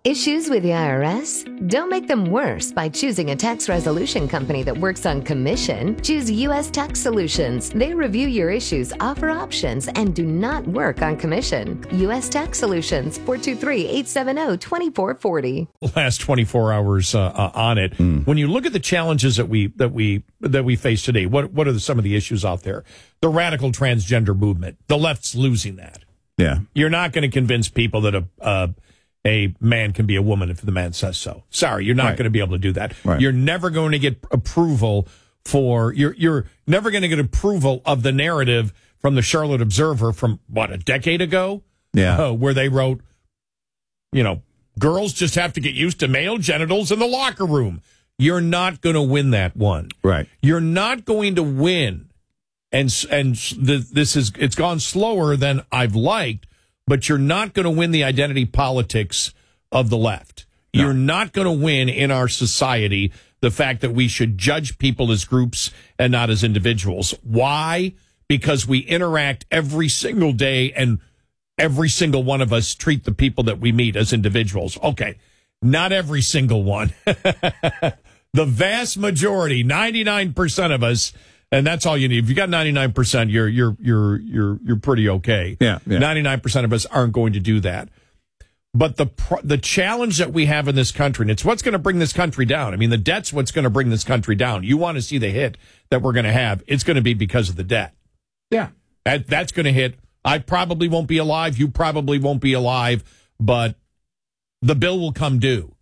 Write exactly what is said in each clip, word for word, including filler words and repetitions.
Issues with the I R S? Don't make them worse by choosing a tax resolution company that works on commission. Choose U S Tax Solutions. They review your issues, offer options, and do not work on commission. U S Tax Solutions, four two three, eight seven zero, two four four zero. Last twenty-four hours uh, uh, on it. Mm. When you look at the challenges that we that we that we face today, what what are the, some of the issues out there? The radical transgender movement. The left's losing that. Yeah, you're not going to convince people that a uh, a man can be a woman if the man says so. Sorry, you're not right. going to be able to do that. Right. You're never going to get approval for you're you're never going to get approval of the narrative from the Charlotte Observer from what a decade ago. Yeah, uh, where they wrote, you know, girls just have to get used to male genitals in the locker room. You're not going to win that one. Right. You're not going to win. And and the, this is it's gone slower than I've liked, but you're not going to win the identity politics of the left. No. You're not going to win in our society the fact that we should judge people as groups and not as individuals. Why? Because we interact every single day, and every single one of us treat the people that we meet as individuals. Okay, not every single one. The vast majority, ninety-nine percent of us. And that's all you need. If you got ninety-nine percent, you're you're you're you're you're pretty okay. Yeah, yeah. ninety-nine percent of us aren't going to do that. But the the challenge that we have in this country, and it's what's going to bring this country down. I mean, the debt's what's going to bring this country down. You want to see the hit that we're going to have, it's going to be because of the debt. Yeah. That that's going to hit. I probably won't be alive. You probably won't be alive, but the bill will come due.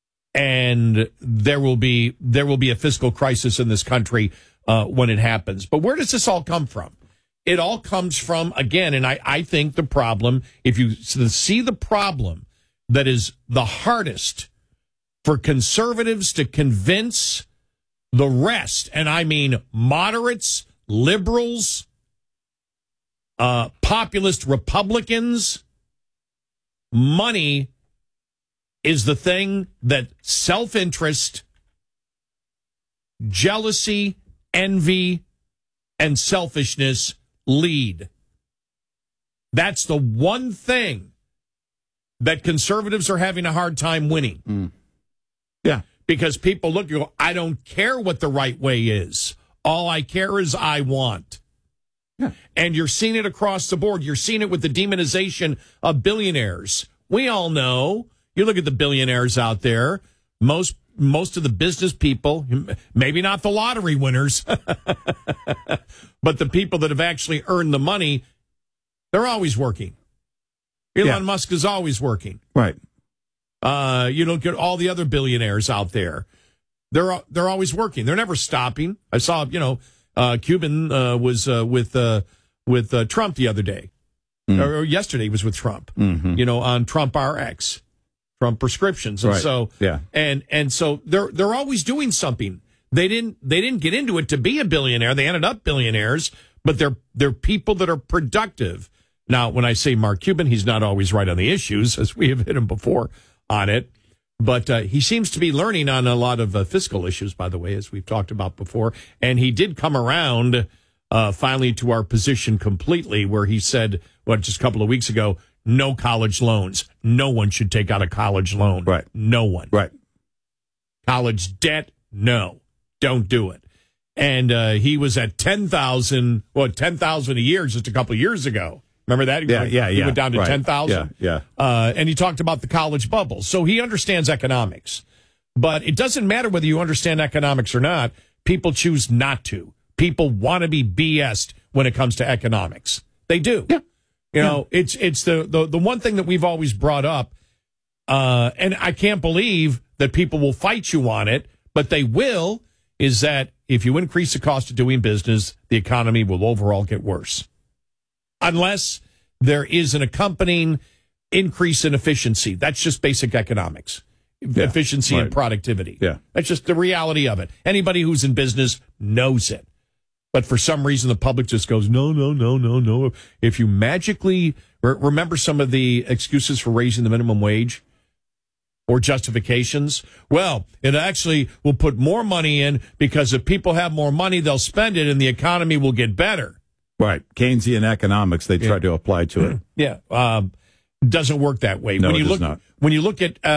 And there will be there will be a fiscal crisis in this country Uh, when it happens. But where does this all come from? It all comes from, again, and I, I think the problem, if you see the problem that is the hardest for conservatives to convince the rest, and I mean moderates, liberals, uh, populist Republicans, money is the thing that self-interest, jealousy, envy, and selfishness lead. That's the one thing that conservatives are having a hard time winning. Mm. Yeah. Because people look, you go, I don't care what the right way is. All I care is I want. Yeah. And you're seeing it across the board. You're seeing it with the demonization of billionaires. We all know. You look at the billionaires out there, most Most of the business people, maybe not the lottery winners, but the people that have actually earned the money, they're always working. Elon yeah. Musk is always working. Right. Uh, you look at all the other billionaires out there. They're they're always working. They're never stopping. I saw, you know, uh, Cuban uh, was uh, with uh, with uh, Trump the other day. Mm. Or, or yesterday he was with Trump, mm-hmm. you know, on Trump R X. From prescriptions, and right. so yeah, and and so they're they're always doing something. They didn't they didn't get into it to be a billionaire. They ended up billionaires, but they're they're people that are productive. Now, when I say Mark Cuban, he's not always right on the issues, as we have hit him before on it. But uh, he seems to be learning on a lot of uh, fiscal issues, by the way, as we've talked about before. And he did come around uh, finally to our position completely, where he said, what, just a couple of weeks ago, no college loans. No one should take out a college loan. Right. No one. Right. College debt, no. Don't do it. And uh, he was at ten thousand, well, ten thousand a year just a couple of years ago. Remember that? He yeah, went, yeah, he yeah. went down to right. ten thousand. Yeah, yeah. Uh, and he talked about the college bubble. So he understands economics. But it doesn't matter whether you understand economics or not. People choose not to. People want to be B S'd when it comes to economics. They do. Yeah. You know, yeah. it's it's the, the, the one thing that we've always brought up, uh, and I can't believe that people will fight you on it, but they will, is that if you increase the cost of doing business, the economy will overall get worse. Unless there is an accompanying increase in efficiency. That's just basic economics. Yeah, efficiency right. and productivity. Yeah. That's just the reality of it. Anybody who's in business knows it. But for some reason, the public just goes, no, no, no, no, no. If you magically remember some of the excuses for raising the minimum wage or justifications, well, it actually will put more money in because if people have more money, they'll spend it and the economy will get better. Right. Keynesian economics, they try yeah. to apply to it. Yeah. Um, doesn't work that way. No, when you it does look, not. When you look at... Uh,